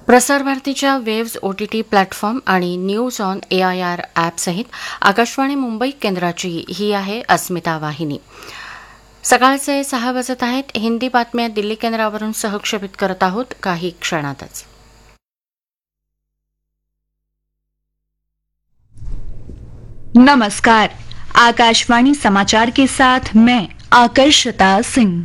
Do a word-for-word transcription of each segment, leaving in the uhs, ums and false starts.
प्रसार भारतीच्या waves OTT platform आणि news on A I R ॲपसहित Akashvani Mumbai केंद्राची ही आहे अस्मिता वाहिनी. सकाळचे सहा वाजत आहेत. हिंदी बातम्या दिल्ली केंद्रावरून सहक्षेपित करत आहोत काही क्षणातच. नमस्कार. आकाशवाणी समाचार के साथ मैं आकर्षता सिंह.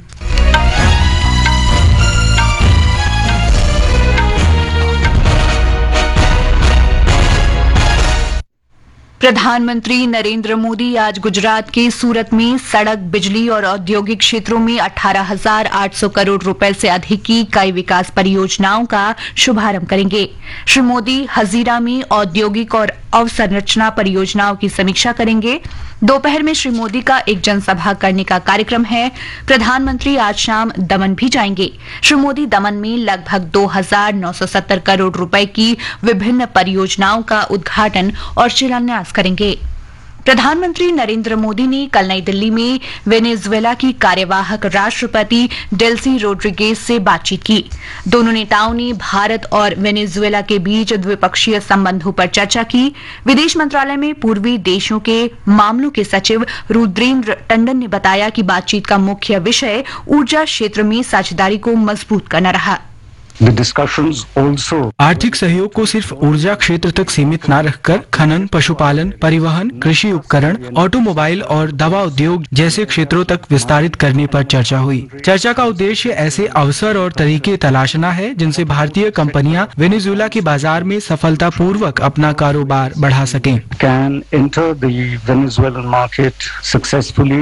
प्रधानमंत्री नरेंद्र मोदी आज गुजरात के सूरत में सड़क, बिजली और औद्योगिक क्षेत्रों में अठारह हजार आठ सौ करोड़ रुपए से अधिक की कई विकास परियोजनाओं का शुभारंभ करेंगे. श्री मोदी हजीरा में औद्योगिक और अवसंरचना परियोजनाओं की समीक्षा करेंगे. दोपहर में श्री मोदी का एक जनसभा करने का कार्यक्रम है. प्रधानमंत्री आज शाम दमन भी जाएंगे. श्री मोदी दमन में लगभग दो हजार नौ सौ सत्तर करोड़ रुपए की विभिन्न परियोजनाओं का उद्घाटन और शिलान्यास करेंगे. प्रधानमंत्री नरेंद्र मोदी ने कल नई दिल्ली में वेनेजुएला की कार्यवाहक राष्ट्रपति डेल्सी रोड्रिगेज से बातचीत की. दोनों नेताओं ने भारत और वेनेजुएला के बीच द्विपक्षीय संबंधों पर चर्चा की. विदेश मंत्रालय में पूर्वी देशों के मामलों के सचिव रुद्रेंद्र टंडन ने बताया कि बातचीत का मुख्य विषय ऊर्जा क्षेत्र में साझेदारी को मजबूत करना रहा. The discussions also आर्थिक सहयोग को सिर्फ ऊर्जा क्षेत्र तक सीमित न रखकर खनन, पशुपालन, परिवहन, कृषि उपकरण, ऑटोमोबाइल और दवा उद्योग जैसे क्षेत्रों तक विस्तारित करने पर चर्चा हुई. चर्चा का उद्देश्य ऐसे अवसर और तरीके तलाशना है जिनसे भारतीय कंपनियां वेनेजुएला के बाजार में सफलतापूर्वक अपना कारोबार बढ़ा सकें. can enter the Venezuelan market successfully.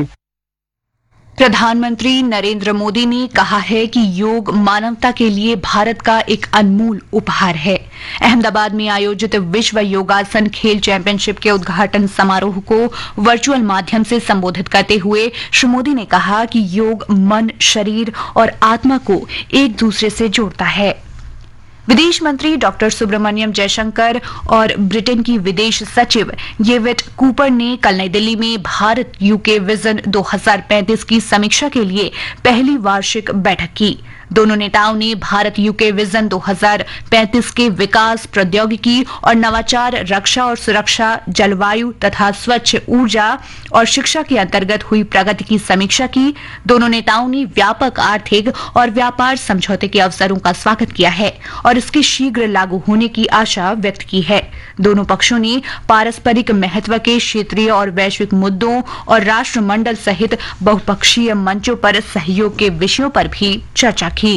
प्रधानमंत्री नरेंद्र मोदी ने कहा है कि योग मानवता के लिए भारत का एक अनमोल उपहार है. अहमदाबाद में आयोजित विश्व योगासन खेल चैंपियनशिप के उद्घाटन समारोह को वर्चुअल माध्यम से संबोधित करते हुए श्री मोदी ने कहा कि योग मन, शरीर और आत्मा को एक दूसरे से जोड़ता है. विदेश मंत्री डॉक्टर सुब्रमण्यम जयशंकर और ब्रिटेन की विदेश सचिव येवेट कूपर ने कल नई दिल्ली में भारत यूके विजन दो हजार पैंतीस की समीक्षा के लिए पहली वार्षिक बैठक की. दोनों नेताओं ने भारत यूके विजन दो हजार पैंतीस के विकास, प्रौद्योगिकी और नवाचार, रक्षा और सुरक्षा, जलवायु तथा स्वच्छ ऊर्जा और शिक्षा के अंतर्गत हुई प्रगति की समीक्षा की. दोनों नेताओं ने व्यापक आर्थिक और व्यापार समझौते के अवसरों का स्वागत किया है और इसके शीघ्र लागू होने की आशा व्यक्त की है. दोनों पक्षों ने पारस्परिक महत्व के क्षेत्रीय और वैश्विक मुद्दों और राष्ट्रमंडल सहित बहुपक्षीय मंचों पर सहयोग के विषयों पर भी चर्चा की.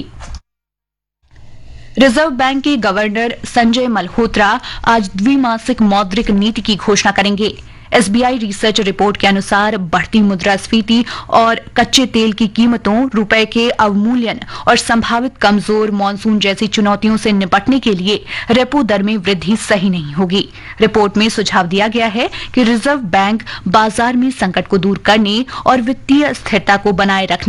रिजर्व बैंक के गवर्नर संजय मल्होत्रा आज द्विमासिक मौद्रिक नीति की घोषणा करेंगे. एसबीआई रिसर्च रिपोर्ट के अनुसार बढ़ती मुद्रास्फीति और कच्चे तेल की कीमतों, रुपए के अवमूल्यन और संभावित कमजोर मॉनसून जैसी चुनौतियों से निपटने के लिए रेपो दर में वृद्धि सही नहीं होगी. रिपोर्ट में सुझाव दिया गया है कि रिजर्व बैंक बाजार में संकट को दूर करने और वित्तीय स्थिरता को बनाए रखने